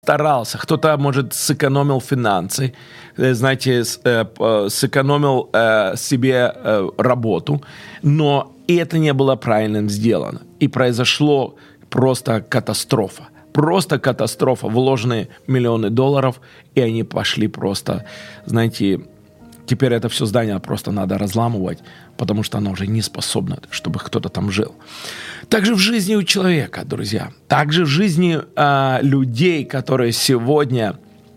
старался, кто-то, может, сэкономил финансы, знаете, сэкономил себе работу, но и это не было правильно сделано. И произошло просто катастрофа. Просто катастрофа. Вложены миллионы долларов, и они пошли просто, знаете, теперь это все здание просто надо разламывать, потому что оно уже не способно, чтобы кто-то там жил. Также в жизни у человека, друзья. Также в жизни людей, которые сегодня,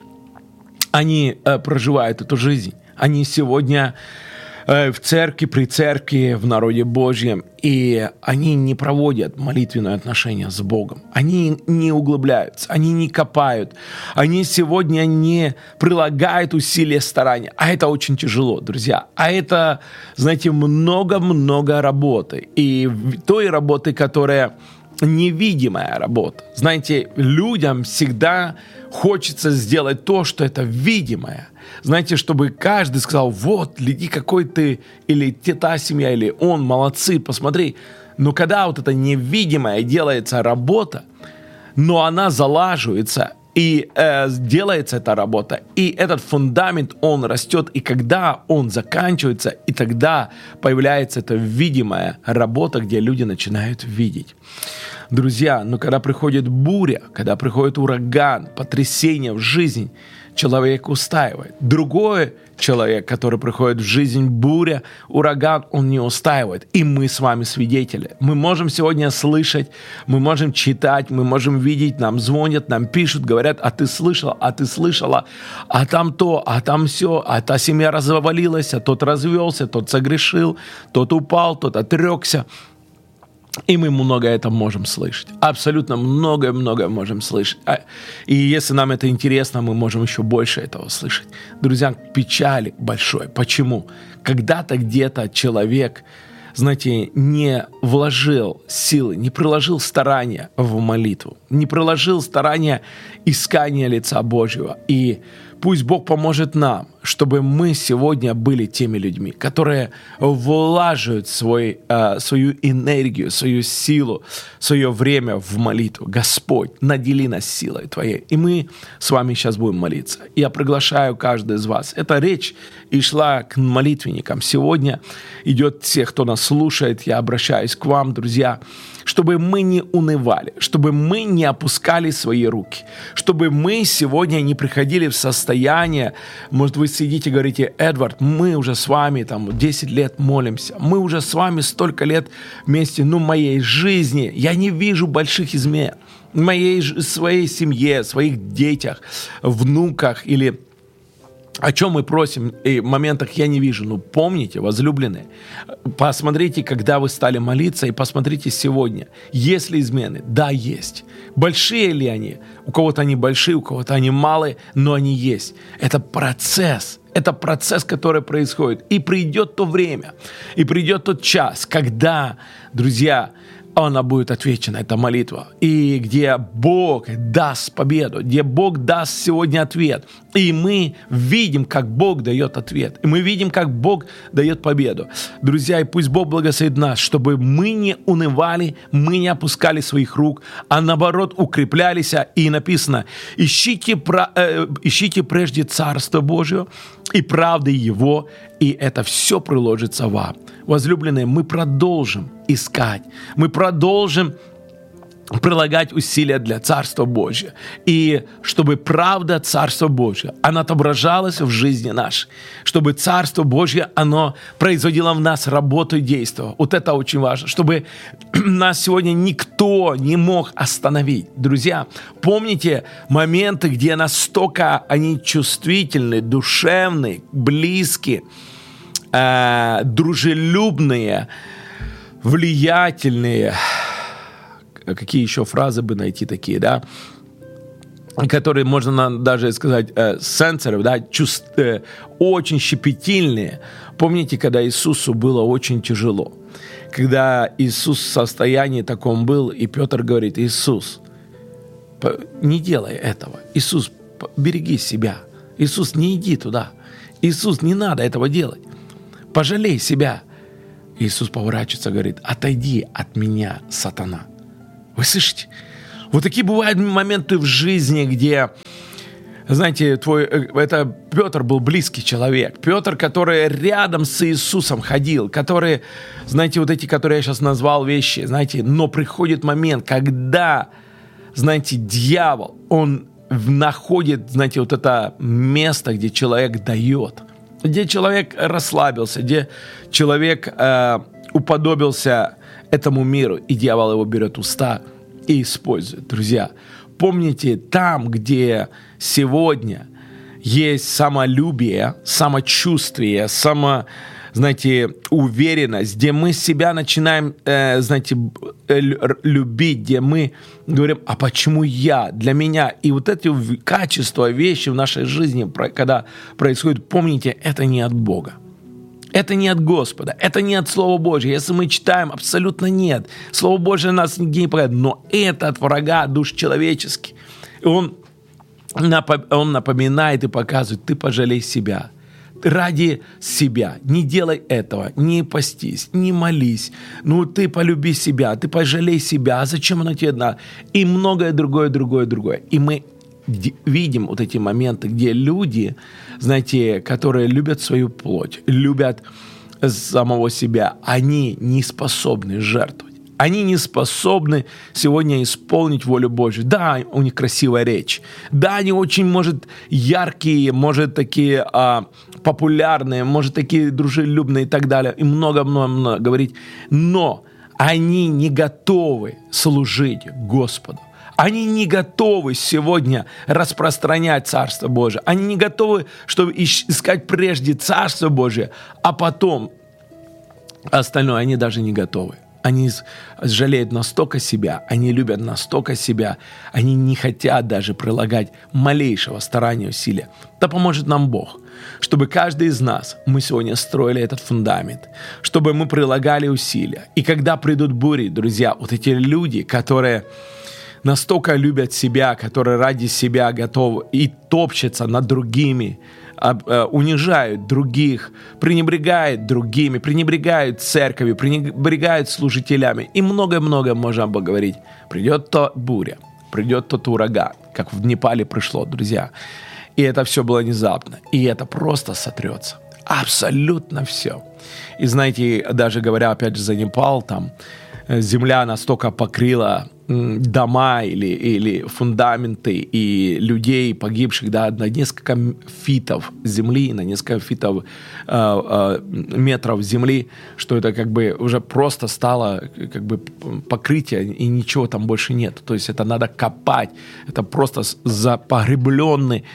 они проживают эту жизнь. Они сегодня в церкви, при церкви, в народе Божьем, и они не проводят молитвенные отношения с Богом. Они не углубляются, они не копают, они сегодня не прилагают усилия, старания. А это очень тяжело, друзья. А это, знаете, много-много работы. И той работы, которая невидимая работа. Знаете, людям всегда хочется сделать то, что это видимое. Знаете, чтобы каждый сказал: вот, гляди, какой ты, или та семья, или он, молодцы, посмотри. Но когда вот эта невидимая делается работа, но она залаживается, и делается эта работа, и этот фундамент, он растет, и когда он заканчивается, и тогда появляется эта видимая работа, где люди начинают видеть. Друзья, но когда приходит буря, когда приходит ураган, потрясение в жизнь, человек устаивает. Другой человек, который приходит в жизнь, буря, ураган, он не устаивает. И мы с вами свидетели. Мы можем сегодня слышать, мы можем читать, мы можем видеть, нам звонят, нам пишут, говорят: а ты слышал, а ты слышала, а там то, а там все, а та семья развалилась, а тот развелся, тот согрешил, тот упал, тот отрекся. И мы много это можем слышать. Абсолютно многое можем слышать. И если нам это интересно, мы можем еще больше этого слышать. Друзья, печали большой. Почему? Когда-то где-то человек, знаете, не вложил силы, не приложил старания в молитву, не приложил старания искания лица Божьего. И пусть Бог поможет нам, чтобы мы сегодня были теми людьми, которые влаживают свою энергию, свою силу, свое время в молитву. Господь, надели нас силой Твоей. И мы с вами сейчас будем молиться. Я приглашаю каждого из вас. Эта речь и шла к молитвенникам. Сегодня идет те, кто нас слушает. Я обращаюсь к вам, друзья, чтобы мы не унывали, чтобы мы не опускали свои руки, чтобы мы сегодня не приходили в состояние, может, вы сидите и говорите: Эдвард, мы уже с вами там 10 лет молимся, мы уже с вами столько лет вместе, в моей жизни я не вижу больших измен, в своей семье, своих детях, внуках или... О чем мы просим, и в моментах я не вижу. Помните, возлюбленные, посмотрите, когда вы стали молиться, и посмотрите сегодня. Есть ли измены? Да, есть. Большие ли они? У кого-то они большие, у кого-то они малые, но они есть. Это процесс, который происходит. И придет то время, и придет тот час, когда, друзья, она будет отвечена, эта молитва. И где Бог даст победу, где Бог даст сегодня ответ. И мы видим, как Бог дает ответ. И мы видим, как Бог дает победу. Друзья, и пусть Бог благословит нас, чтобы мы не унывали, мы не опускали своих рук, а наоборот укреплялись. И написано: ищите прежде Царство Божие и правды Его, и это все приложится вам. Возлюбленные, мы продолжим искать, мы продолжим прилагать усилия для Царства Божьего. И чтобы правда Царства Божьего, она отображалась в жизни нашей. Чтобы Царство Божье, оно производило в нас работу и действие. Вот это очень важно. Чтобы нас сегодня никто не мог остановить. Друзья, помните моменты, где настолько они чувствительны, душевны, близкие, дружелюбные, влиятельные. Какие еще фразы бы найти такие, да? Которые можно даже сказать сенсоров, да? Очень щепетильные. Помните, когда Иисусу было очень тяжело? Когда Иисус в состоянии таком был, и Петр говорит: Иисус, не делай этого. Иисус, береги себя. Иисус, не иди туда. Иисус, не надо этого делать. Пожалей себя. Иисус поворачивается и говорит: отойди от меня, сатана. Вы слышите? Вот такие бывают моменты в жизни, где, знаете, это Петр был близкий человек. Петр, который рядом с Иисусом ходил, который, знаете, вот эти, которые я сейчас назвал вещи, знаете, но приходит момент, когда, знаете, дьявол, он находит, знаете, вот это место, где человек дает, где человек расслабился, где человек уподобился этому миру, и дьявол его берет уста и использует. Друзья, помните, там, где сегодня есть самолюбие, самочувствие, знаете, уверенность, где мы себя начинаем, знаете, любить, где мы говорим, а почему я, для меня? И вот эти качества, вещи в нашей жизни, когда происходят, помните, это не от Бога. Это не от Господа, это не от Слова Божьего. Если мы читаем, абсолютно нет. Слово Божье нас нигде не показывает, но это от врага душ человеческих. И он напоминает и показывает, ты пожалей себя. Ради себя. Не делай этого, не постись, не молись. Ну, ты полюби себя, ты пожалей себя. А зачем оно тебе надо? И многое другое. И мы видим вот эти моменты, где люди, знаете, которые любят свою плоть, любят самого себя, они не способны жертвовать. Они не способны сегодня исполнить волю Божью. Да, у них красивая речь. Да, они очень, может, яркие, может, такие популярные, может, такие дружелюбные и так далее. И много-много говорить. Но они не готовы служить Господу. Они не готовы сегодня распространять Царство Божие. Они не готовы, чтобы искать прежде Царство Божие, а потом остальное они даже не готовы. Они жалеют настолько себя, они любят настолько себя, они не хотят даже прилагать малейшего старания, усилия. Да поможет нам Бог, чтобы каждый из нас, мы сегодня строили этот фундамент, чтобы мы прилагали усилия. И когда придут бури, друзья, вот эти люди, которые настолько любят себя, которые ради себя готовы и топчутся над другими, унижают других, пренебрегают другими, пренебрегают церковью, пренебрегают служителями. И многое-многое можно поговорить. Придет то буря, придет тот ураган, как в Непале пришло, друзья. И это все было внезапно. И это просто сотрется. Абсолютно все. И знаете, даже говоря, опять же, за Непал, там земля настолько покрыла дома или фундаменты и людей погибших, да, на несколько фитов земли, на несколько фитов метров земли, что это как бы уже просто стало как бы покрытие, и ничего там больше нет. То есть это надо копать. Это просто погребленный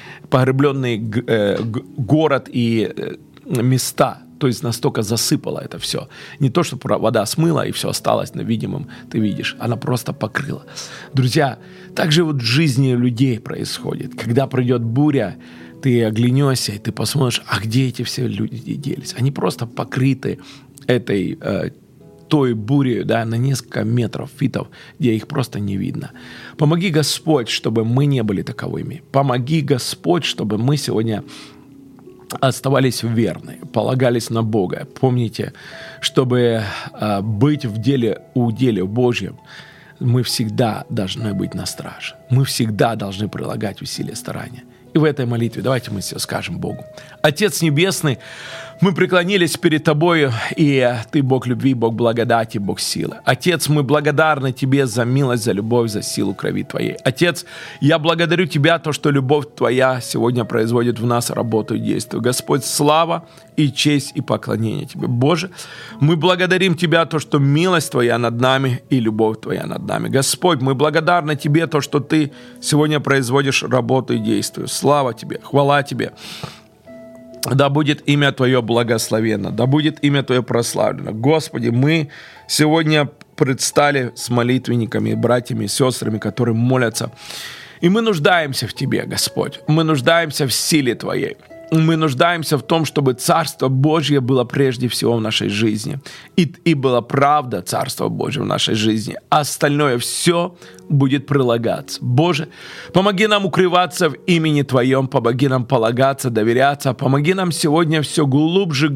город и места. То есть настолько засыпало это все. Не то, что вода смыла и все осталось на видимом, ты видишь. Она просто покрыла. Друзья, так же вот в жизни людей происходит. Когда придет буря, ты оглянешься, и ты посмотришь, а где эти все люди делись? Они просто покрыты этой той бурей, да, на несколько метров, фитов, где их просто не видно. Помоги, Господь, чтобы мы не были таковыми. Помоги, Господь, чтобы мы сегодня оставались верны, полагались на Бога. Помните, чтобы быть в деле Божьем, мы всегда должны быть на страже. Мы всегда должны прилагать усилия, старания. И в этой молитве давайте мы все скажем Богу. Отец Небесный, мы преклонились перед Тобою, и Ты Бог любви, Бог благодати, Бог силы. Отец, мы благодарны Тебе за милость, за любовь, за силу крови Твоей. Отец, я благодарю Тебя, то, что любовь Твоя сегодня производит в нас работу и действие. Господь, слава и честь и поклонение Тебе. Боже, мы благодарим Тебя, то, что милость Твоя над нами и любовь Твоя над нами. Господь, мы благодарны Тебе, то, что Ты сегодня производишь работу и действие. Слава Тебе, хвала Тебе. Да будет имя Твое благословенно, да будет имя Твое прославлено. Господи, мы сегодня предстали с молитвенниками, братьями и сестрами, которые молятся. И мы нуждаемся в Тебе, Господь. Мы нуждаемся в силе Твоей. мы нуждаемся в том, чтобы Царство Божье было прежде всего в нашей жизни. И была правда Царства Божьего в нашей жизни. А остальное все будет прилагаться. Боже, помоги нам укрываться в имени Твоем, помоги нам полагаться, доверяться, помоги нам сегодня все глубже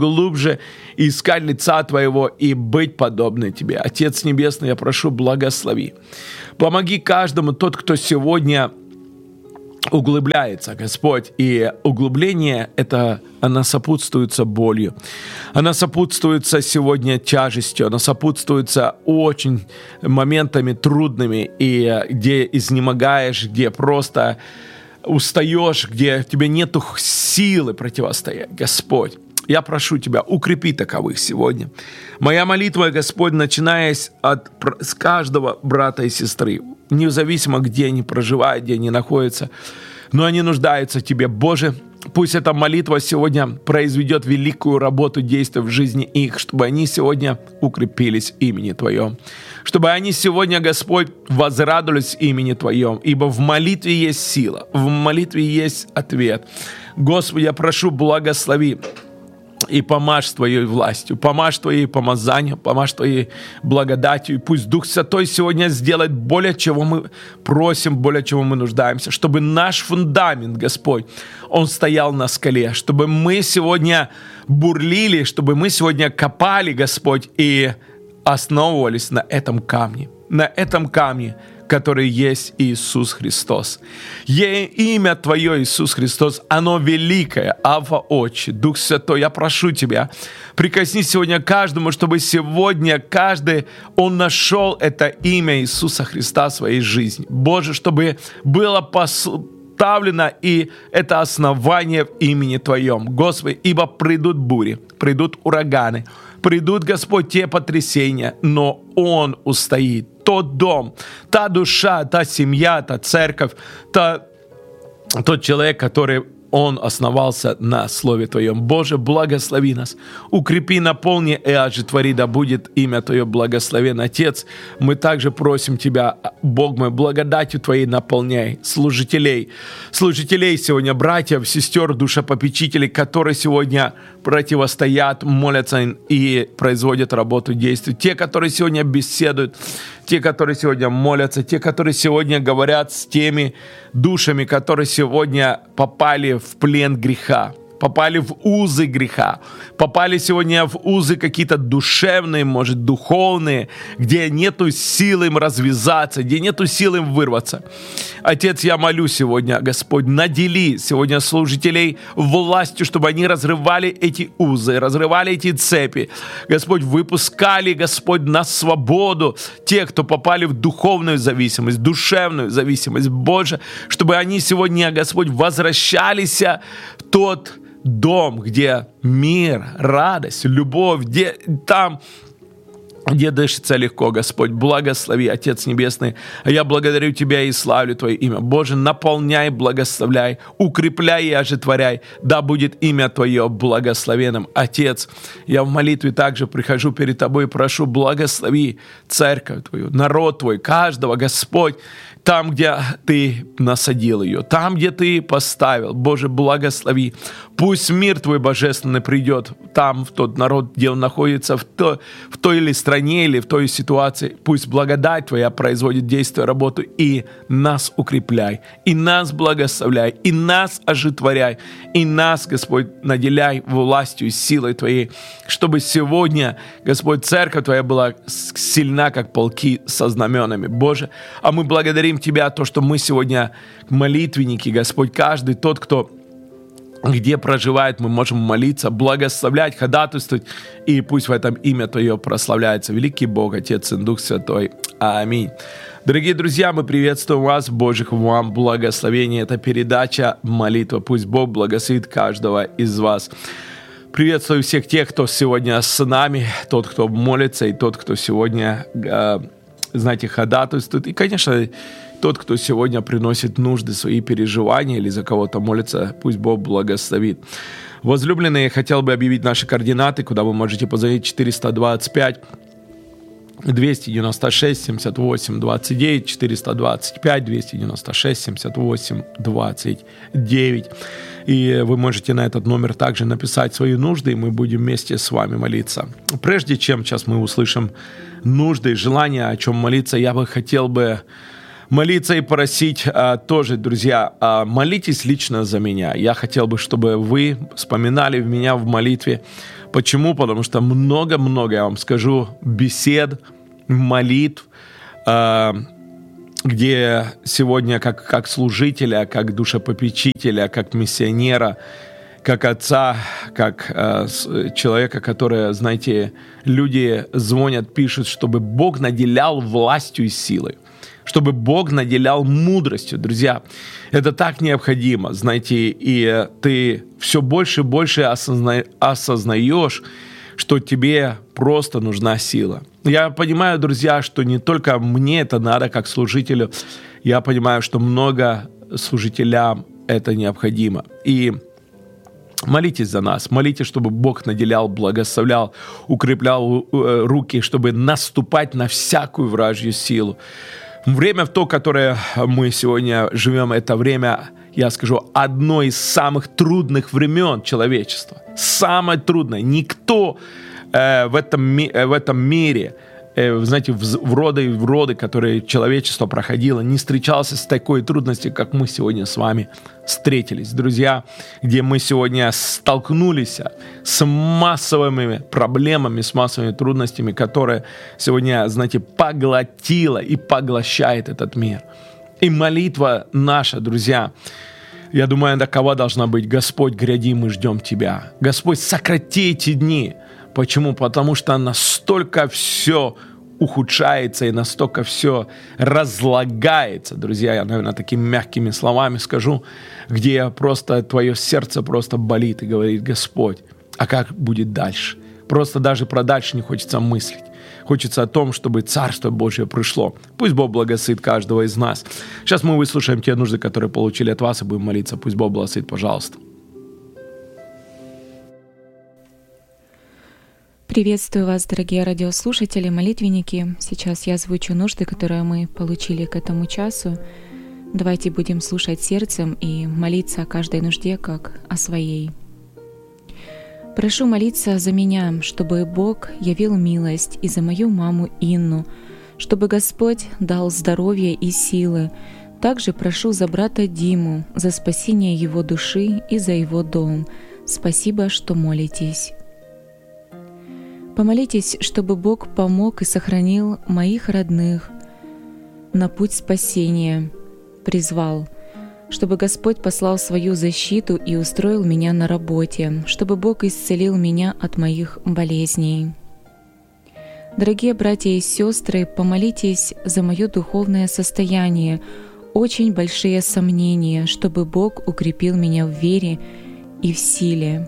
искать лица Твоего и быть подобны Тебе. Отец Небесный, я прошу, благослови. Помоги каждому, тот, кто сегодня углубляется, Господь, и углубление это, оно сопутствуется болью, оно сопутствуется сегодня тяжестью, оно сопутствуется очень моментами трудными, и где изнемогаешь, где просто устаешь, где тебе нету силы противостоять, Господь. Я прошу Тебя, укрепи таковых сегодня. Моя молитва, Господь, начиная с каждого брата и сестры, независимо, где они проживают, где они находятся, но они нуждаются в Тебе. Боже, пусть эта молитва сегодня произведет великую работу действия в жизни их, чтобы они сегодня укрепились в имени Твоем. Чтобы они сегодня, Господь, возрадовались имени Твоем, ибо в молитве есть сила, в молитве есть ответ. Господи, я прошу, благослови и помажь Твоей властью, помажь Твоей помазанием, помажь Твоей благодатью. И пусть Дух Святой сегодня сделает более, чего мы просим, более, чего мы нуждаемся. Чтобы наш фундамент, Господь, он стоял на скале. Чтобы мы сегодня бурлили, чтобы мы сегодня копали, Господь, и основывались на этом камне. На этом камне, который есть Иисус Христос. Имя Твое, Иисус Христос, оно великое, Авва, Отче, Дух Святой, я прошу Тебя, прикоснись сегодня каждому, чтобы сегодня каждый, он нашел это имя Иисуса Христа в своей жизни. Боже, чтобы было поставлено и это основание в имени Твоем. Господи, ибо придут бури, придут ураганы, придут, Господь, те потрясения, но Он устоит. Тот дом, та душа, та семья, та церковь, тот человек, который он основался на Слове Твоем. Боже, благослови нас, укрепи, наполни и оживотвори, да будет имя Твое благословен. Отец, мы также просим Тебя, Бог мой, благодатью Твоей наполняй служителей сегодня, братьев, сестер, душепопечителей, которые сегодня противостоят, молятся и производят работу, действия. Те, которые сегодня беседуют, те, которые сегодня молятся, те, которые сегодня говорят с теми душами, которые сегодня попали в плен греха, попали в узы греха, попали сегодня в узы какие-то душевные, может, духовные, где нету силы им развязаться, где нету силы им вырваться. Отец, я молю сегодня, Господь, надели сегодня служителей властью, чтобы они разрывали эти узы, разрывали эти цепи. Господь, выпускали, Господь, на свободу тех, кто попали в духовную зависимость, душевную зависимость. Боже, чтобы они сегодня, Господь, возвращались в тот дом, где мир, радость, любовь, где там, где дышится легко, Господь. Благослови, Отец Небесный. Я благодарю Тебя и славлю Твое имя. Боже, наполняй, благословляй, укрепляй и оживотворяй. Да будет имя Твое благословенным. Отец, я в молитве также прихожу перед Тобой и прошу, благослови церковь Твою, народ Твой, каждого, Господь, там, где Ты насадил ее, там, где Ты поставил. Боже, благослови. Пусть мир Твой божественный придет там, в тот народ, где он находится, в той или стране, или в той ситуации. Пусть благодать Твоя производит действие, работу, и нас укрепляй, и нас благословляй, и нас оживотворяй, и нас, Господь, наделяй властью и силой Твоей, чтобы сегодня, Господь, церковь Твоя была сильна, как полки со знаменами. Боже, а мы благодарим Тебя, то, что мы сегодня молитвенники, Господь, каждый тот, кто где проживает, мы можем молиться, благословлять, ходатайствовать, и пусть в этом имя Твое прославляется. Великий Бог, Отец и Дух Святой. Аминь. Дорогие друзья, мы приветствуем вас, Божьих вам благословений. Это передача «Молитва». Пусть Бог благословит каждого из вас. Приветствую всех тех, кто сегодня с нами, тот, кто молится, и тот, кто сегодня, знаете, ходатайствует. И, конечно, тот, кто сегодня приносит нужды, свои переживания или за кого-то молится, пусть Бог благословит. Возлюбленные, я хотел бы объявить наши координаты, куда вы можете позвонить: 425 296 78 29, 425 296 78 29. И вы можете на этот номер также написать свои нужды, и мы будем вместе с вами молиться. Прежде чем сейчас мы услышим нужды и желания, о чем молиться, я бы хотел молиться и просить тоже, друзья, молитесь лично за меня. Я хотел бы, чтобы вы вспоминали меня в молитве. Почему? Потому что много-много, я вам скажу, бесед, молитв, где сегодня как служителя, как душепопечителя, как миссионера, как отца, как человека, который, знаете, люди звонят, пишут, чтобы Бог наделял властью и силой, чтобы Бог наделял мудростью. Друзья, это так необходимо, знаете, и ты все больше и больше осознаешь, что тебе просто нужна сила. Я понимаю, друзья, что не только мне это надо, как служителю, я понимаю, что много служителям это необходимо. И молитесь за нас, молитесь, чтобы Бог наделял, благословлял, укреплял руки, чтобы наступать на всякую вражью силу. Время в то, которое мы сегодня живем, это время, я скажу, одно из самых трудных времен человечества. Самое трудное. Никто в этом мире, знаете, в роды, которые человечество проходило, не встречался с такой трудностью, как мы сегодня с вами встретились. Друзья, где мы сегодня столкнулись с массовыми проблемами, с массовыми трудностями, которые сегодня, знаете, поглотила и поглощает этот мир. И молитва наша, друзья, я думаю, такова должна быть: Господь, гряди, мы ждем Тебя. Господь, сократи эти дни. Почему? Потому что настолько все ухудшается и настолько все разлагается. Друзья, я, наверное, такими мягкими словами скажу, где просто твое сердце просто болит и говорит: Господь, а как будет дальше? Просто даже про дальше не хочется мыслить. Хочется о том, чтобы Царство Божье пришло. Пусть Бог благословит каждого из нас. Сейчас мы выслушаем те нужды, которые получили от вас, и будем молиться. Пусть Бог благословит, пожалуйста. Приветствую вас, дорогие радиослушатели, молитвенники. Сейчас я озвучу нужды, которые мы получили к этому часу. Давайте будем слушать сердцем и молиться о каждой нужде, как о своей. Прошу молиться за меня, чтобы Бог явил милость, и за мою маму Инну, чтобы Господь дал здоровье и силы. Также прошу за брата Диму, за спасение его души и за его дом. Спасибо, что молитесь. Помолитесь, чтобы Бог помог и сохранил моих родных на путь спасения, призвал, чтобы Господь послал свою защиту и устроил меня на работе, чтобы Бог исцелил меня от моих болезней. Дорогие братья и сестры, помолитесь за мое духовное состояние, очень большие сомнения, чтобы Бог укрепил меня в вере и в силе.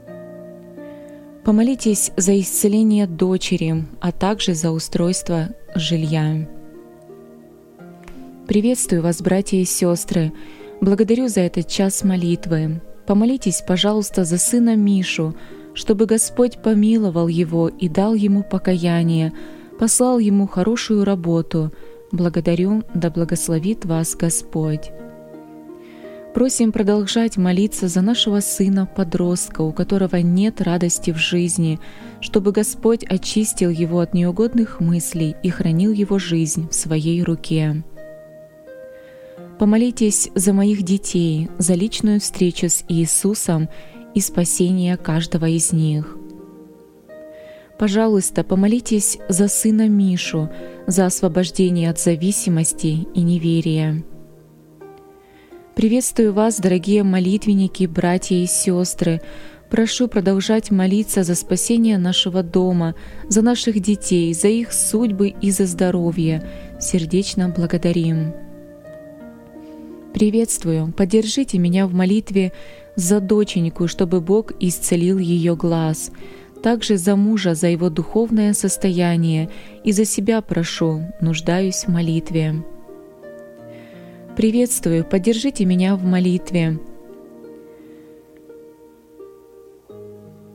Помолитесь за исцеление дочери, а также за устройство жилья. Приветствую вас, братья и сестры. Благодарю за этот час молитвы. Помолитесь, пожалуйста, за сына Мишу, чтобы Господь помиловал его и дал ему покаяние, послал ему хорошую работу. Благодарю, да благословит вас Господь. Просим продолжать молиться за нашего сына-подростка, у которого нет радости в жизни, чтобы Господь очистил его от неугодных мыслей и хранил его жизнь в своей руке. Помолитесь за моих детей, за личную встречу с Иисусом и спасение каждого из них. Пожалуйста, помолитесь за сына Мишу, за освобождение от зависимости и неверия. Приветствую вас, дорогие молитвенники, братья и сестры. Прошу продолжать молиться за спасение нашего дома, за наших детей, за их судьбы и за здоровье. Сердечно благодарим. Приветствую. Поддержите меня в молитве за доченьку, чтобы Бог исцелил ее глаз. Также за мужа, за его духовное состояние. И за себя прошу, нуждаюсь в молитве. Приветствую, поддержите меня в молитве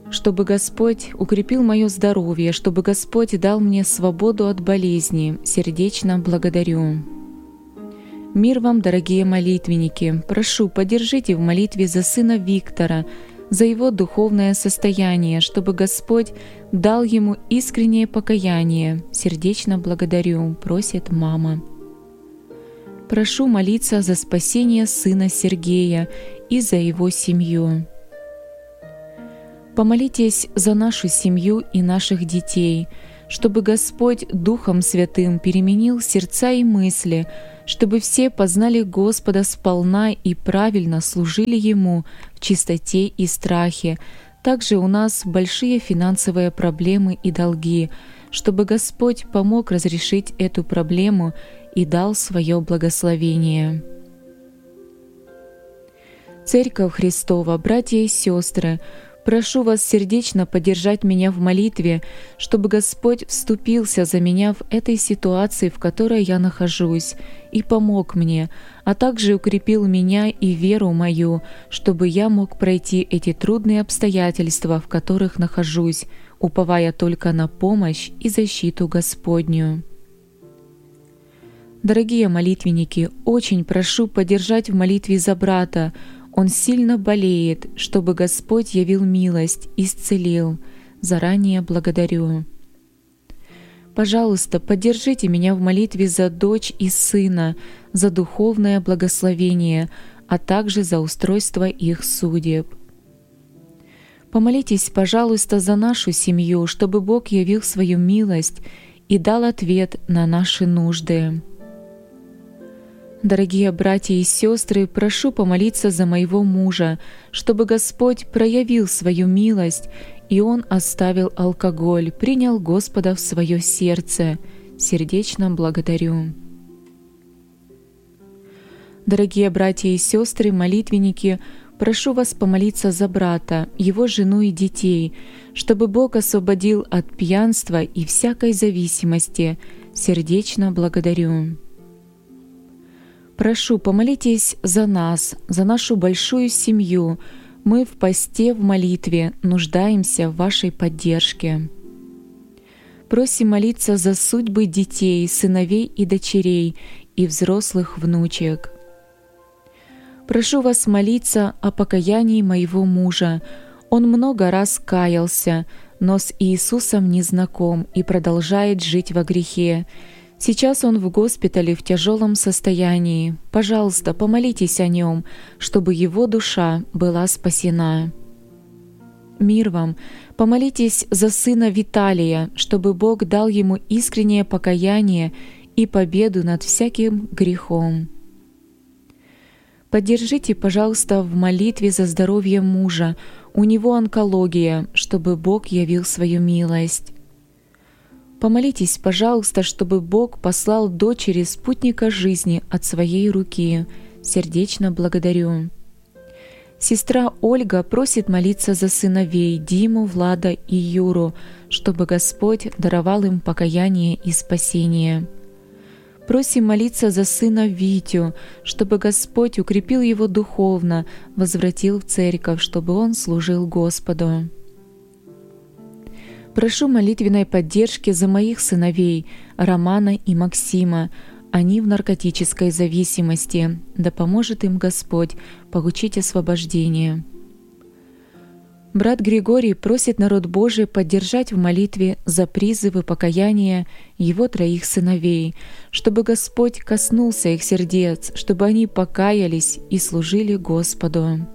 чтобы Господь укрепил мое здоровье, чтобы Господь дал мне свободу от болезни. Сердечно благодарю. Мир вам, дорогие молитвенники! Прошу, поддержите в молитве за сына Виктора, за его духовное состояние, чтобы Господь дал ему искреннее покаяние. Сердечно благодарю, просит мама. Прошу молиться за спасение сына Сергея и за его семью. Помолитесь за нашу семью и наших детей, чтобы Господь Духом Святым переменил сердца и мысли, чтобы все познали Господа сполна и правильно служили Ему в чистоте и страхе. Также у нас большие финансовые проблемы и долги, чтобы Господь помог разрешить эту проблему и дал свое благословение. Церковь Христова, братья и сестры, прошу вас сердечно поддержать меня в молитве, чтобы Господь вступился за меня в этой ситуации, в которой я нахожусь, и помог мне, а также укрепил меня и веру мою, чтобы я мог пройти эти трудные обстоятельства, в которых нахожусь, уповая только на помощь и защиту Господню. Дорогие молитвенники, очень прошу поддержать в молитве за брата. Он сильно болеет, чтобы Господь явил милость, исцелил. Заранее благодарю. Пожалуйста, поддержите меня в молитве за дочь и сына, за духовное благословение, а также за устройство их судеб. Помолитесь, пожалуйста, за нашу семью, чтобы Бог явил свою милость и дал ответ на наши нужды. Дорогие братья и сестры, прошу помолиться за моего мужа, чтобы Господь проявил свою милость, и он оставил алкоголь, принял Господа в свое сердце. Сердечно благодарю. Дорогие братья и сестры, молитвенники, прошу вас помолиться за брата, его жену и детей, чтобы Бог освободил от пьянства и всякой зависимости. Сердечно благодарю. Прошу, помолитесь за нас, за нашу большую семью. Мы в посте, в молитве, нуждаемся в вашей поддержке. Просим молиться за судьбы детей, сыновей и дочерей и взрослых внучек. Прошу вас молиться о покаянии моего мужа. Он много раз каялся, но с Иисусом не знаком и продолжает жить во грехе. Сейчас он в госпитале в тяжелом состоянии. Пожалуйста, помолитесь о нем, чтобы его душа была спасена. Мир вам! Помолитесь за сына Виталия, чтобы Бог дал ему искреннее покаяние и победу над всяким грехом. Поддержите, пожалуйста, в молитве за здоровье мужа. У него онкология, чтобы Бог явил свою милость. Помолитесь, пожалуйста, чтобы Бог послал дочери спутника жизни от своей руки. Сердечно благодарю. Сестра Ольга просит молиться за сыновей Диму, Влада и Юру, чтобы Господь даровал им покаяние и спасение. Просим молиться за сына Витю, чтобы Господь укрепил его духовно, возвратил в церковь, чтобы он служил Господу. Прошу молитвенной поддержки за моих сыновей Романа и Максима. Они в наркотической зависимости. Да поможет им Господь получить освобождение. Брат Григорий просит народ Божий поддержать в молитве за призывы покаяния его 3 сыновей, чтобы Господь коснулся их сердец, чтобы они покаялись и служили Господу.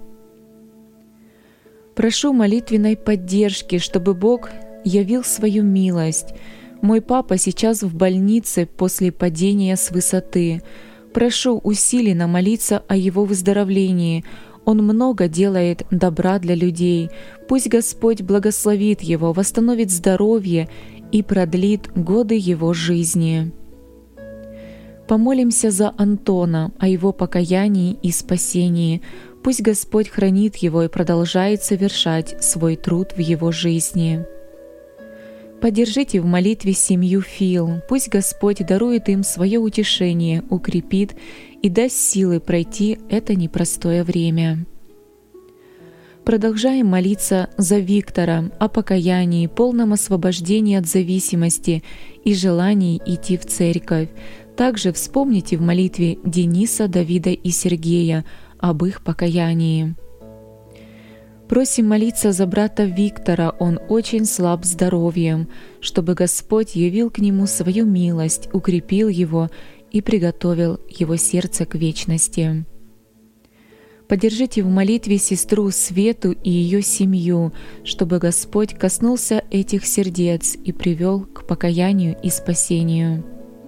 Прошу молитвенной поддержки, чтобы Бог явил свою милость. Мой папа сейчас в больнице после падения с высоты. Прошу усиленно молиться о его выздоровлении. Он много делает добра для людей. Пусть Господь благословит его, восстановит здоровье и продлит годы его жизни. Помолимся за Антона, о его покаянии и спасении. Пусть Господь хранит его и продолжает совершать свой труд в его жизни. Поддержите в молитве семью Фил. Пусть Господь дарует им свое утешение, укрепит и даст силы пройти это непростое время. Продолжаем молиться за Виктора о покаянии, полном освобождении от зависимости и желании идти в церковь. Также вспомните в молитве Дениса, Давида и Сергея об их покаянии. Просим молиться за брата Виктора, он очень слаб здоровьем, чтобы Господь явил к нему свою милость, укрепил его и приготовил его сердце к вечности. Поддержите в молитве сестру Свету и ее семью, чтобы Господь коснулся этих сердец и привел к покаянию и спасению.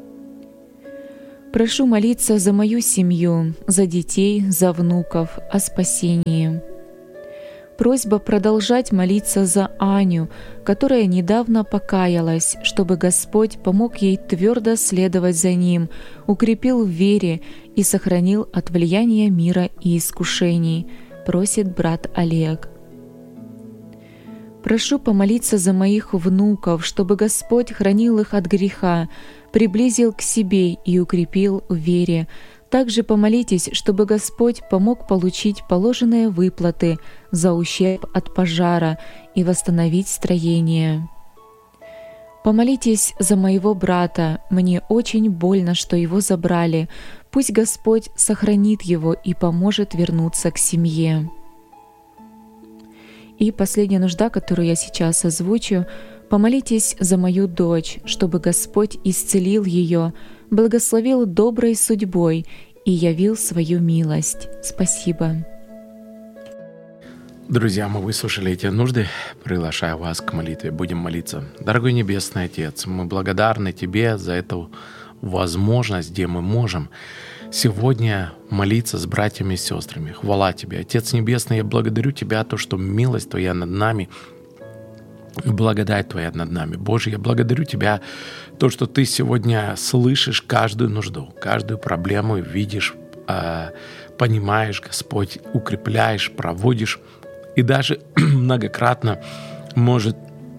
Прошу молиться за мою семью, за детей, за внуков, о спасении. Просьба продолжать молиться за Аню, которая недавно покаялась, чтобы Господь помог ей твердо следовать за Ним, укрепил в вере и сохранил от влияния мира и искушений, просит брат Олег. Прошу помолиться за моих внуков, чтобы Господь хранил их от греха, приблизил к себе и укрепил в вере. Также помолитесь, чтобы Господь помог получить положенные выплаты за ущерб от пожара и восстановить строение. Помолитесь за моего брата. Мне очень больно, что его забрали. Пусть Господь сохранит его и поможет вернуться к семье. И последняя нужда, которую я сейчас озвучу. Помолитесь за мою дочь, чтобы Господь исцелил ее, благословил доброй судьбой и явил свою милость. Спасибо. Друзья, мы выслушали эти нужды. Приглашаю вас к молитве. Будем молиться. Дорогой Небесный Отец, мы благодарны Тебе за эту возможность, где мы можем сегодня молиться с братьями и сестрами. Хвала Тебе. Отец Небесный, я благодарю Тебя за то, что милость Твоя над нами, благодать Твоя над нами. Боже, я благодарю Тебя то, что Ты сегодня слышишь каждую нужду, каждую проблему, видишь, понимаешь, Господь, укрепляешь, проводишь. И даже многократно, может,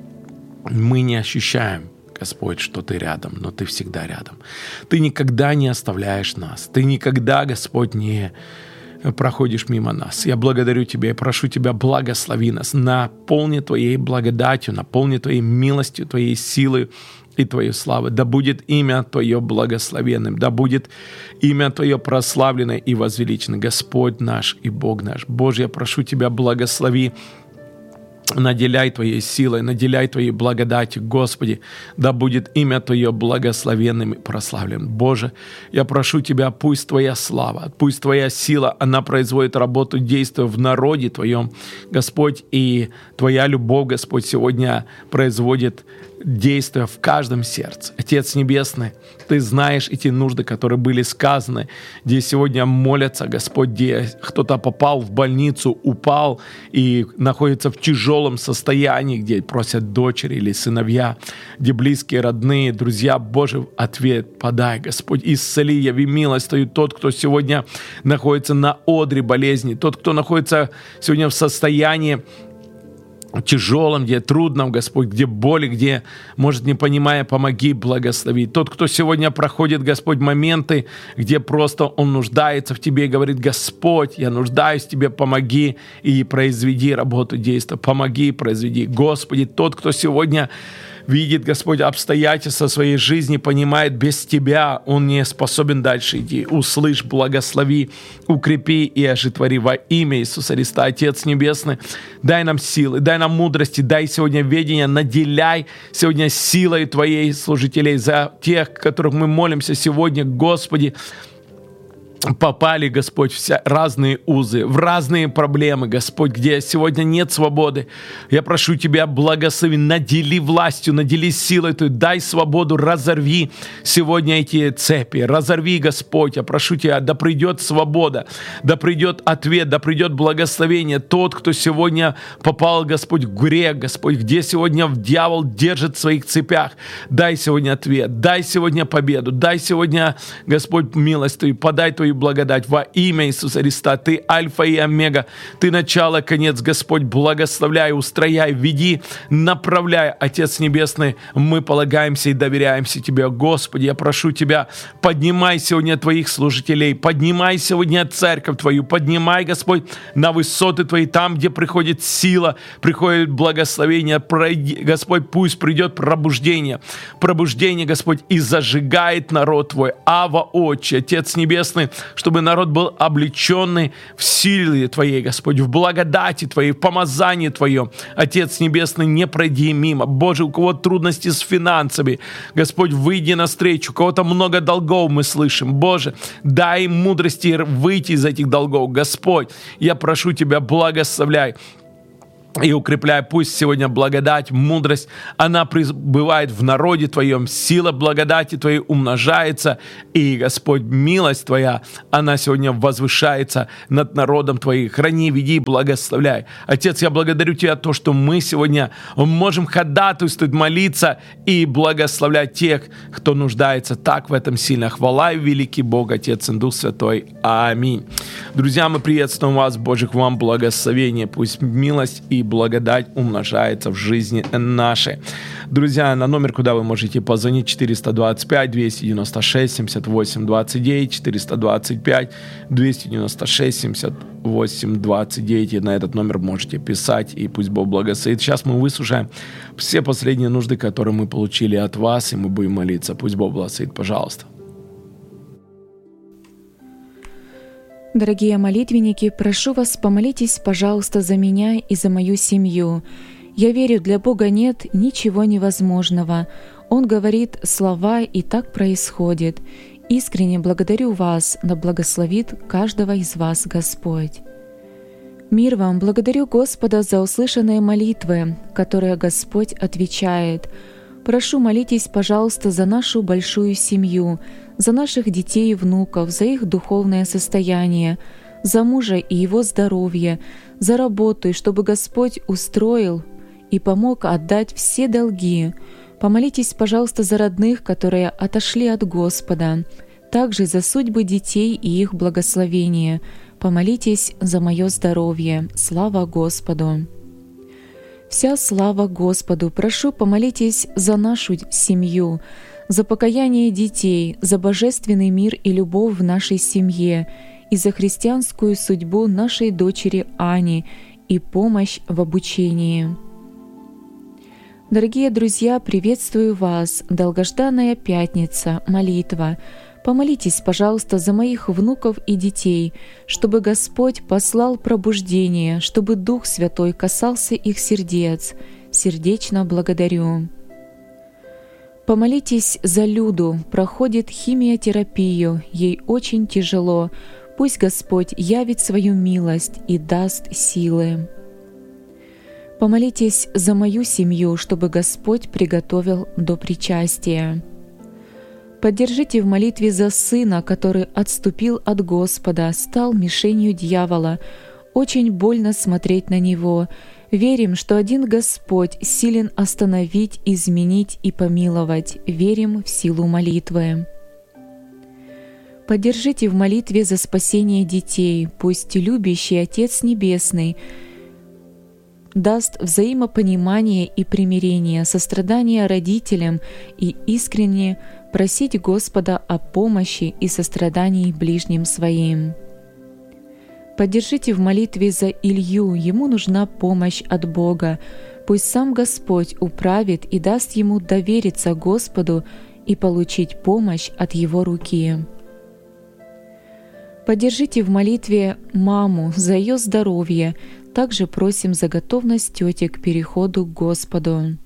мы не ощущаем, Господь, что Ты рядом, но Ты всегда рядом. Ты никогда не оставляешь нас. Ты никогда, Господь, не проходишь мимо нас. Я благодарю Тебя и прошу Тебя, благослови нас, наполни Твоей благодатью, наполни Твоей милостью, Твоей силой и Твоей славы. Да будет имя Твое благословенным, да будет имя Твое прославленное и возвеличено. Господь наш и Бог наш. Боже, я прошу Тебя, благослови, наделяй Твоей силой, наделяй Твоей благодатью, Господи, да будет имя Твое благословенным и прославленным. Боже, я прошу Тебя, пусть Твоя слава, пусть Твоя сила, она производит работу, действия в народе Твоем, Господь, и Твоя любовь, Господь, сегодня производит действия в каждом сердце. Отец Небесный, Ты знаешь эти нужды, которые были сказаны, где сегодня молятся, Господь, где кто-то попал в больницу, упал и находится в тяжелом состоянии, где просят дочери или сыновья, где близкие, родные, друзья. Боже, ответ подай, Господь, исцели, яви милость Твою. Тот, кто сегодня находится на одре болезни, тот, кто находится сегодня в состоянии тяжелом, где трудном, Господь, где боли, где, может, не понимая, помоги, благослови. Тот, кто сегодня проходит, Господь, моменты, где просто он нуждается в Тебе и говорит: Господь, я нуждаюсь в Тебе, помоги и произведи работу действия, помоги и произведи. Господи, тот, кто сегодня видит, Господь, обстоятельства своей жизни, понимает, без Тебя он не способен дальше идти. Услышь, благослови, укрепи и оживотвори во имя Иисуса Христа. Отец Небесный, дай нам силы, дай нам мудрости, дай сегодня ведение, наделяй сегодня силой Твоей служителей, за тех, которых мы молимся сегодня, Господи, попали, Господь, в разные узы, в разные проблемы, Господь, где сегодня нет свободы. Я прошу Тебя, благослови, надели властью, надели силой Твоей, дай свободу, разорви сегодня эти цепи, разорви, Господь. Я прошу Тебя, да придет свобода, да придет ответ, да придет благословение. Тот, кто сегодня попал, Господь, в грех, Господь, где сегодня дьявол держит в своих цепях, дай сегодня ответ, дай сегодня победу, дай сегодня, Господь, милость Твою, подай Твою благодать во имя Иисуса Христа. Ты Альфа и Омега, Ты начало, конец, Господь, благословляй, устрояй, веди, направляй, Отец Небесный, мы полагаемся и доверяемся Тебе, Господи, я прошу Тебя, поднимай сегодня Твоих служителей, поднимай сегодня церковь Твою, поднимай, Господь, на высоты Твои, там, где приходит сила, приходит благословение, Господь, пусть придет пробуждение, Господь, и зажигает народ Твой, Ава, Отче, Отец Небесный, чтобы народ был облеченный в силе Твоей, Господь, в благодати Твоей, в помазании Твоем. Отец Небесный, не пройди мимо. Боже, у кого трудности с финансами, Господь, выйди навстречу. У кого-то много долгов мы слышим. Боже, дай им мудрости выйти из этих долгов. Господь, я прошу Тебя, благословляй и укрепляй. Пусть сегодня благодать, мудрость, она пребывает в народе Твоем, сила благодати Твоей умножается, и, Господь, милость Твоя, она сегодня возвышается над народом Твоим. Храни, веди, благословляй. Отец, я благодарю Тебя за то, что мы сегодня можем ходатайствовать, молиться и благословлять тех, кто нуждается так в этом сильно. Хвала и великий Бог, Отец и Дух Святой. Аминь. Друзья, мы приветствуем вас, Божьих вам благословения. Пусть милость и благодать умножается в жизни нашей. Друзья, на номер, куда вы можете позвонить, 425-296-78-29, 425-296-78-29. И на этот номер можете писать, и пусть Бог благословит. Сейчас мы выслушаем все последние нужды, которые мы получили от вас, и мы будем молиться. Пусть Бог благословит, пожалуйста. Дорогие молитвенники, прошу вас, помолитесь, пожалуйста, за меня и за мою семью. Я верю, для Бога нет ничего невозможного. Он говорит слова, и так происходит. Искренне благодарю вас, да благословит каждого из вас Господь. Мир вам, благодарю Господа за услышанные молитвы, которые Господь отвечает. Прошу, молитесь, пожалуйста, за нашу большую семью, за наших детей и внуков, за их духовное состояние, за мужа и его здоровье, за работу, и чтобы Господь устроил и помог отдать все долги. Помолитесь, пожалуйста, за родных, которые отошли от Господа, также за судьбы детей и их благословение. Помолитесь за мое здоровье. Слава Господу! Вся слава Господу! Прошу, помолитесь за нашу семью, за покаяние детей, за божественный мир и любовь в нашей семье, и за христианскую судьбу нашей дочери Ани и помощь в обучении. Дорогие друзья, приветствую вас! Долгожданная пятница, молитва. Помолитесь, пожалуйста, за моих внуков и детей, чтобы Господь послал пробуждение, чтобы Дух Святой касался их сердец. Сердечно благодарю. Помолитесь за Люду, проходит химиотерапию, ей очень тяжело. Пусть Господь явит свою милость и даст силы. Помолитесь за мою семью, чтобы Господь приготовил до причастия. Поддержите в молитве за сына, который отступил от Господа, стал мишенью дьявола. Очень больно смотреть на него. Верим, что один Господь силен остановить, изменить и помиловать. Верим в силу молитвы. Поддержите в молитве за спасение детей. Пусть любящий Отец Небесный даст взаимопонимание и примирение, сострадание родителям и искренне просить Господа о помощи и сострадании ближним своим. Поддержите в молитве за Илью, ему нужна помощь от Бога. Пусть сам Господь управит и даст ему довериться Господу и получить помощь от Его руки. Поддержите в молитве маму за ее здоровье. Также просим за готовность тети к переходу к Господу.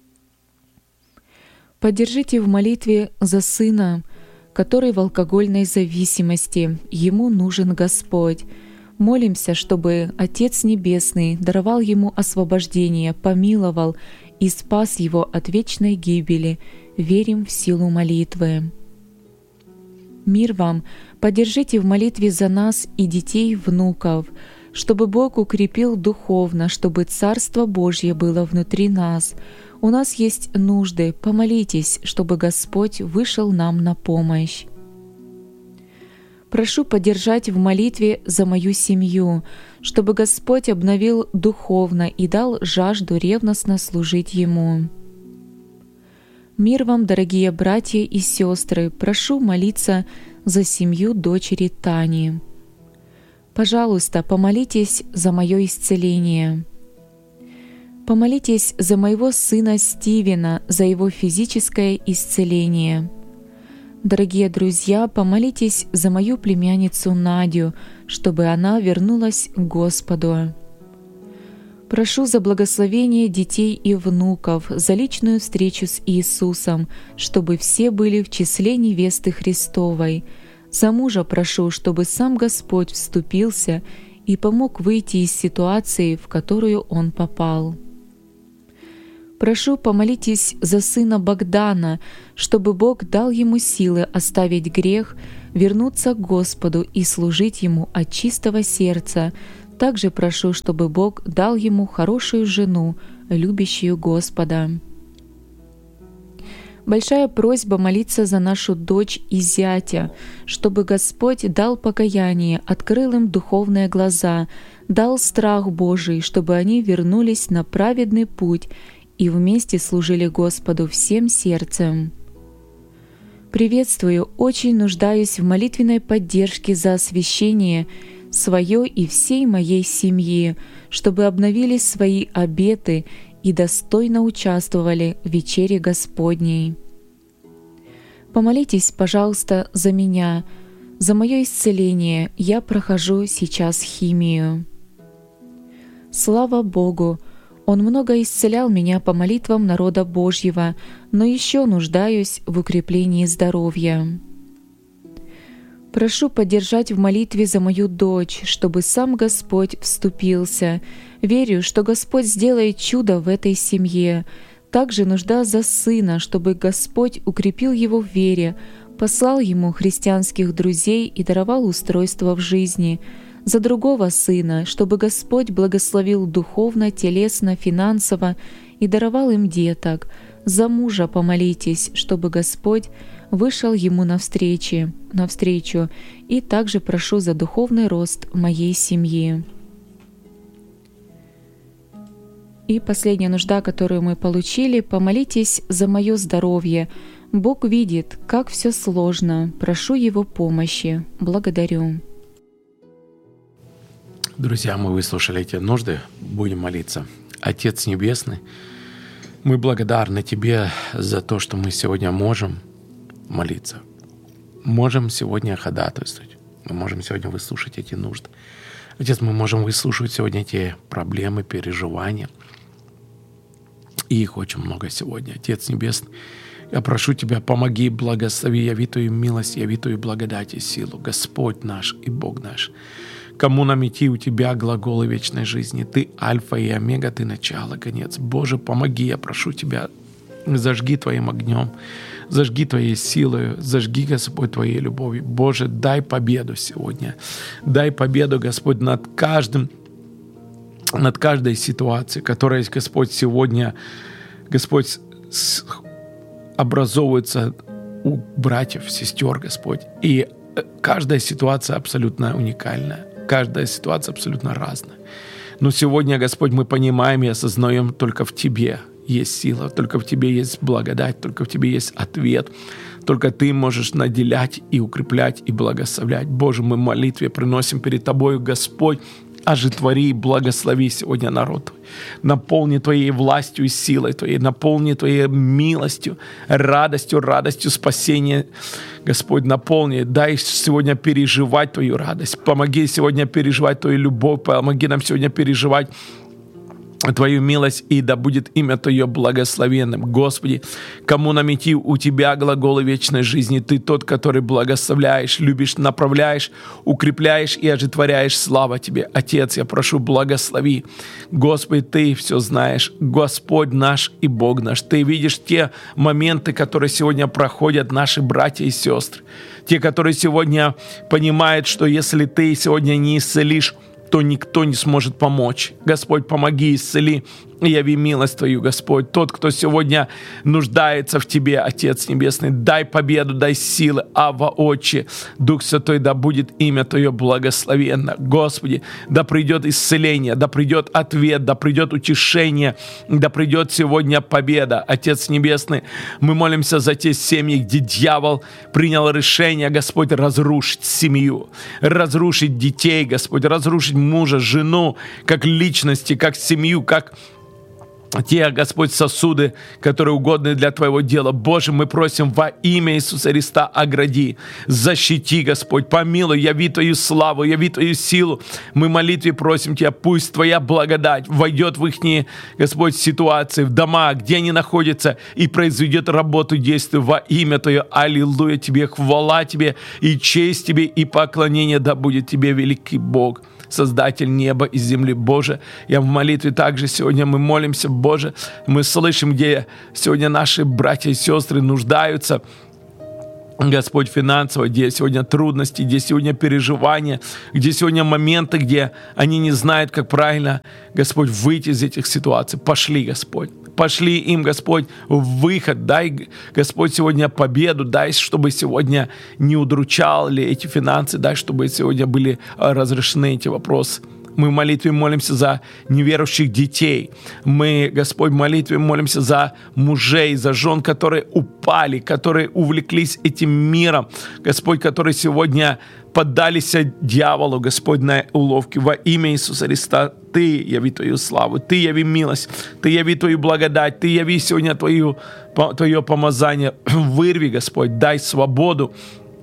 Поддержите в молитве за сына, который в алкогольной зависимости. Ему нужен Господь. Молимся, чтобы Отец Небесный даровал ему освобождение, помиловал и спас его от вечной гибели. Верим в силу молитвы. Мир вам! Поддержите в молитве за нас и детей, внуков, чтобы Бог укрепил духовно, чтобы Царство Божье было внутри нас. У нас есть нужды, помолитесь, чтобы Господь вышел нам на помощь. прошу поддержать в молитве за мою семью, чтобы Господь обновил духовно и дал жажду ревностно служить Ему. Мир вам, дорогие братья и сестры, прошу молиться за семью дочери Тани. Пожалуйста, помолитесь за мое исцеление. Помолитесь за моего сына Стивена, за его физическое исцеление. Дорогие друзья, помолитесь за мою племянницу Надю, чтобы она вернулась к Господу. Прошу за благословение детей и внуков, за личную встречу с Иисусом, чтобы все были в числе невесты Христовой. За мужа прошу, чтобы сам Господь вступился и помог выйти из ситуации, в которую он попал. Прошу, помолитесь за сына Богдана, чтобы Бог дал ему силы оставить грех, вернуться к Господу и служить Ему от чистого сердца. Также прошу, чтобы Бог дал ему хорошую жену, любящую Господа. Большая просьба молиться за нашу дочь и зятя, чтобы Господь дал покаяние, открыл им духовные глаза, дал страх Божий, чтобы они вернулись на праведный путь и вместе служили Господу всем сердцем. Приветствую, очень нуждаюсь в молитвенной поддержке за освящение свое и всей моей семьи, чтобы обновили свои обеты и достойно участвовали в вечере Господней. Помолитесь, пожалуйста, за меня, за мое исцеление. Я прохожу сейчас химию. Слава Богу! Он много исцелял меня по молитвам народа Божьего, но еще нуждаюсь в укреплении здоровья. Прошу поддержать в молитве за мою дочь, чтобы сам Господь вступился. Верю, что Господь сделает чудо в этой семье. Также нужда за сына, чтобы Господь укрепил его в вере, послал ему христианских друзей и даровал устройство в жизни. За другого сына, чтобы Господь благословил духовно, телесно, финансово и даровал им деток. За мужа помолитесь, чтобы Господь вышел ему навстречу. И также прошу за духовный рост моей семьи. И последняя нужда, которую мы получили, помолитесь за мое здоровье. Бог видит, как все сложно. Прошу Его помощи. Благодарю. Друзья, мы выслушали эти нужды, будем молиться. Отец Небесный, мы благодарны Тебе за то, что мы сегодня можем молиться. Можем сегодня ходатайствовать. Мы можем сегодня выслушать эти нужды. Отец, мы можем выслушать сегодня эти проблемы, переживания. И их очень много сегодня. Отец Небесный, я прошу Тебя, помоги, благослови, яви Твою милость, яви Твою благодать и силу. Господь наш и Бог наш. Кому нам идти у Тебя глаголы вечной жизни? Ты альфа и омега, Ты начало, конец. Боже, помоги, я прошу Тебя, зажги Твоим огнем, зажги Твоей силой, зажги, Господь, Твоей любовью. Боже, дай победу сегодня. Дай победу, Господь, над каждой ситуацией, которая, Господь, сегодня, Господь, образовывается у братьев, сестер, Господь. И каждая ситуация абсолютно уникальная. Каждая ситуация абсолютно разная. Но сегодня, Господь, мы понимаем и осознаем, только в Тебе есть сила, только в Тебе есть благодать, только в Тебе есть ответ. Только Ты можешь наделять и укреплять и благословлять. Боже, мы в молитве приносим перед Тобою, Господь, ожитвори и благослови сегодня народ Твой. Наполни Твоей властью и силой Твоей, наполни Твоей милостью, радостью спасения. Господь, наполни, дай сегодня переживать Твою радость. Помоги сегодня переживать Твою любовь, помоги нам сегодня переживать Твою милость, и да будет имя Твое благословенным. Господи, кому нам идти у Тебя глаголы вечной жизни? Ты тот, который благословляешь, любишь, направляешь, укрепляешь и ожитворяешь. Слава Тебе, Отец, я прошу, благослови. Господи, Ты все знаешь, Господь наш и Бог наш. Ты видишь те моменты, которые сегодня проходят наши братья и сестры. Те, которые сегодня понимают, что если Ты сегодня не исцелишь, кто никто не сможет помочь. Господь, помоги, исцели и яви милость Твою, Господь. Тот, кто сегодня нуждается в Тебе, Отец Небесный, дай победу, дай силы, Авва, Отче, Дух Святой, да будет имя Твое благословенно. Господи, да придет исцеление, да придет ответ, да придет утешение, да придет сегодня победа. Отец Небесный, мы молимся за те семьи, где дьявол принял решение, Господь, разрушить семью, разрушить детей, Господь, разрушить мужа, жену, как личности, как семью, как те, Господь, сосуды, которые угодны для Твоего дела. Боже, мы просим во имя Иисуса Христа, огради, защити, Господь, помилуй, яви Твою славу, яви Твою силу. Мы в молитве просим Тебя, пусть Твоя благодать войдет в их, Господь, ситуации, в дома, где они находятся, и произведет работу, действия во имя Твое. Аллилуйя Тебе, хвала Тебе, и честь Тебе, и поклонение да будет Тебе, великий Бог, Создатель неба и земли. Боже, я в молитве также сегодня мы молимся, Боже, мы слышим, где сегодня наши братья и сестры нуждаются, Господь, финансово, где сегодня трудности, где сегодня переживания, где сегодня моменты, где они не знают, как правильно, Господь, выйти из этих ситуаций. Пошли, Господь. Пошли им, Господь, в выход. Дай, Господь, сегодня победу. Дай, чтобы сегодня не удручали эти финансы. Дай, чтобы сегодня были разрешены эти вопросы. Мы в молитве молимся за неверующих детей. Мы, Господь, в молитве молимся за мужей, за жен, которые упали, которые увлеклись этим миром. Господь, которые сегодня поддались дьяволу, Господь, на уловки. Во имя Иисуса Христа Ты яви Твою славу, Ты яви милость, Ты яви Твою благодать, Ты яви сегодня Твое помазание. Вырви, Господь, дай свободу.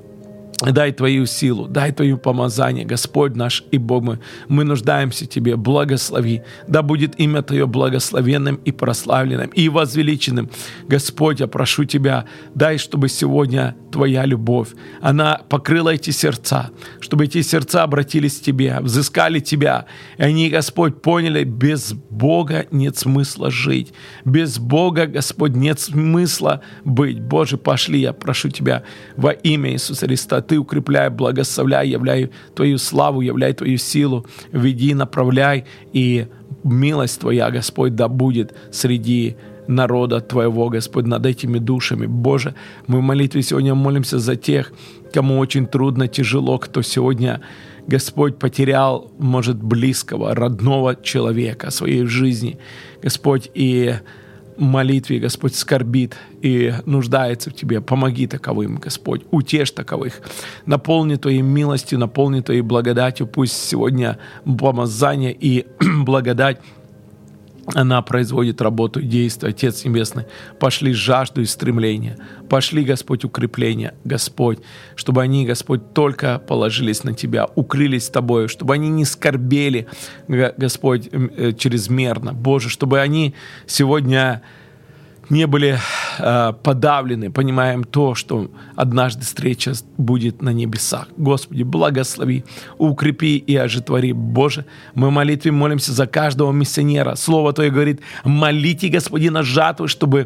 Дай Твою силу, дай Твое помазание, Господь наш и Бог мой. Мы нуждаемся в Тебе, благослови. Да будет имя Твое благословенным и прославленным, и возвеличенным. Господь, я прошу Тебя, дай, чтобы сегодня Твоя любовь, она покрыла эти сердца, чтобы эти сердца обратились к Тебе, взыскали Тебя. И они, Господь, поняли, без Бога нет смысла жить. Без Бога, Господь, нет смысла быть. Боже, пошли, я прошу Тебя во имя Иисуса Христа. Ты укрепляй, благословляй, являй Твою славу, являй Твою силу, веди, направляй, и милость Твоя, Господь, да будет среди народа Твоего, Господь, над этими душами. Боже, мы в молитве сегодня молимся за тех, кому очень трудно, тяжело, кто сегодня, Господь, потерял, может, близкого, родного человека в своей жизни, Господь, и в молитве, Господь, скорбит и нуждается в Тебе. Помоги таковым, Господь, утешь таковых. Наполни Твоей милостью, наполни Твоей благодатью. Пусть сегодня помазание и благодать, она производит работу и действие. Отец Небесный, пошли жажду и стремление. Пошли, Господь, укрепление, Господь, чтобы они, Господь, только положились на Тебя, укрылись Тобою, чтобы они не скорбели, Господь, чрезмерно. Боже, чтобы они сегодня не были подавлены, понимаем то, что однажды встреча будет на небесах. Господи, благослови, укрепи и оживотвори. Боже, мы в молитве молимся за каждого миссионера. Слово Твое говорит, молите Господина жатвы, чтобы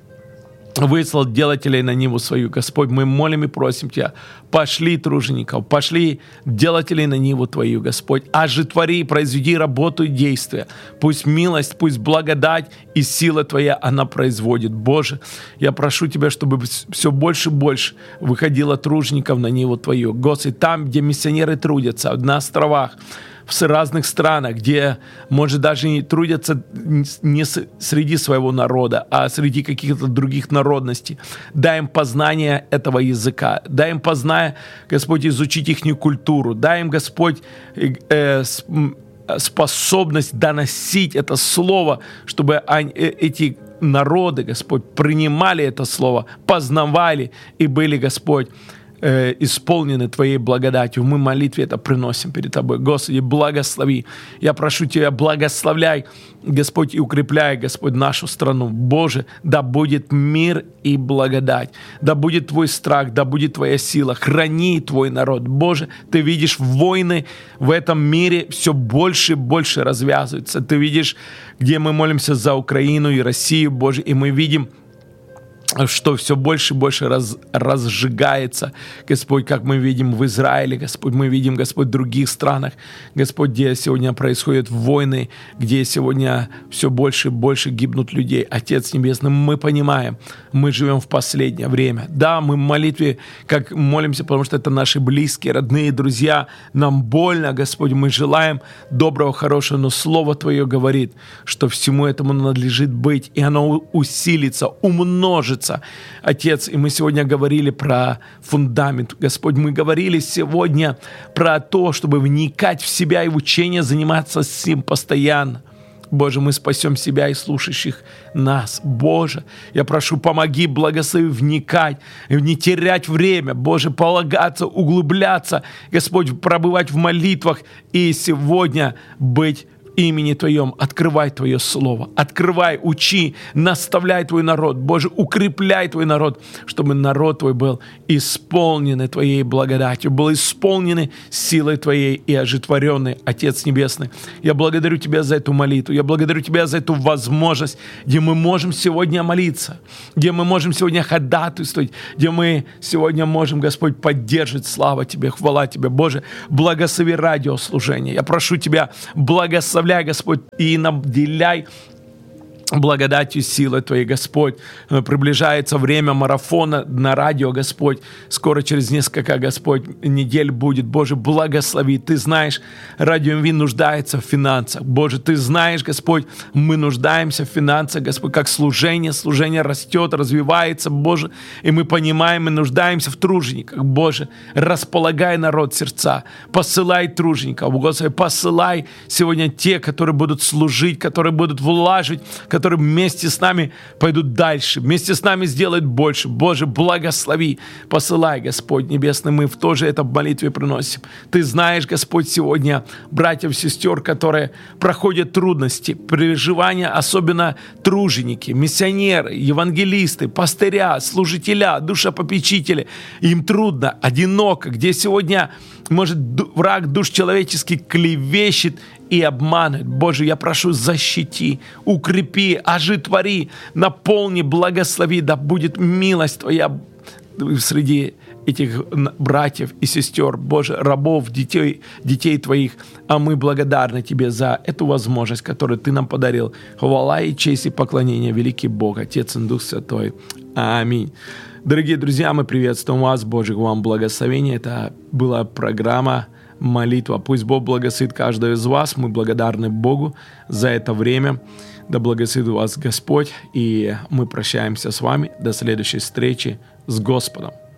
выслал делателей на ниву свою. Господь, мы молим и просим Тебя, пошли тружеников, пошли делателей на ниву Твою, Господь, оживотвори, произведи работу и действия. Пусть милость, пусть благодать и сила Твоя, она производит. Боже, я прошу Тебя, чтобы все больше и больше выходило тружеников на ниву Твою. Господи, там, где миссионеры трудятся, на островах, в разных странах, где, может, даже не трудятся не среди своего народа, а среди каких-то других народностей. Дай им познание этого языка. Дай им познание, Господь, изучить их культуру. Дай им, Господь, способность доносить это слово, чтобы эти народы, Господь, принимали это слово, познавали и были, Господь, исполнены Твоей благодатью. Мы в молитве это приносим перед Тобой. Господи, благослови. Я прошу Тебя, благословляй, Господь, и укрепляй, Господь, нашу страну. Боже, да будет мир и благодать. Да будет Твой страх, да будет Твоя сила. Храни Твой народ. Боже, Ты видишь, войны в этом мире все больше и больше развязываются. Ты видишь, где мы молимся за Украину и Россию, Боже, и мы видим, что все больше и больше разжигается, Господь, как мы видим в Израиле, Господь, мы видим, Господь, в других странах, Господь, где сегодня происходят войны, где сегодня все больше и больше гибнут людей. Отец Небесный, мы понимаем, мы живем в последнее время. Да, мы в молитве, как молимся, потому что это наши близкие, родные, друзья. Нам больно, Господь, мы желаем доброго, хорошего, но Слово Твое говорит, что всему этому надлежит быть, и оно усилится, умножится. Отец, и мы сегодня говорили про фундамент. Господь, мы говорили сегодня про то, чтобы вникать в себя и в учение, заниматься с ним постоянно. Боже, мы спасем себя и слушающих нас. Боже, я прошу, помоги, благослови вникать, не терять время. Боже, полагаться, углубляться. Господь, пробывать в молитвах и сегодня быть имени Твоем, открывай Твое Слово, открывай, учи, наставляй Твой народ, Боже, укрепляй Твой народ, чтобы народ Твой был исполнен Твоей благодатью, был исполнен силой Твоей и ожитворенный, Отец Небесный. Я благодарю Тебя за эту молитву, я благодарю Тебя за эту возможность, где мы можем сегодня молиться, где мы можем сегодня ходатайствовать, где мы сегодня можем, Господь, поддерживать. Слава Тебе, хвала Тебе, Боже, благослови радиослужение. Я прошу Тебя, благословляй, Господь, и наделяй благодатью, силой Твоей, Господь. Приближается время марафона на радио, Господь. Скоро, через несколько, Господь, недель будет. Боже, благослови. Ты знаешь, Радио МВ нуждается в финансах. Боже, Ты знаешь, Господь, мы нуждаемся в финансах, Господь, как служение. Служение растет, развивается, Боже. И мы понимаем, мы нуждаемся в тружениках. Боже, располагай народ сердца. Посылай тружеников. Господи, посылай сегодня те, которые будут служить, которые будут влажить, которые вместе с нами пойдут дальше, вместе с нами сделают больше. Боже, благослови, посылай, Господь Небесный, мы в тоже это в молитве приносим. Ты знаешь, Господь, сегодня братьев, сестер, которые проходят трудности, переживания, особенно труженики, миссионеры, евангелисты, пастыря, служителя, душепопечители. Им трудно, одиноко, где сегодня, может, враг душ человеческих клевещет и обманывает. Боже, я прошу, защити, укрепи, ожитвори, наполни, благослови, да будет милость Твоя среди этих братьев и сестер, Боже, рабов, детей Твоих. А мы благодарны Тебе за эту возможность, которую Ты нам подарил. Хвала и честь и поклонение, великий Бог, Отец и Дух Святой. Аминь. Дорогие друзья, мы приветствуем вас, Божьих вам благословений. Это была программа «Молитва». Пусть Бог благословит каждого из вас. Мы благодарны Богу за это время. Да благословит вас Господь. И мы прощаемся с вами. До следующей встречи с Господом.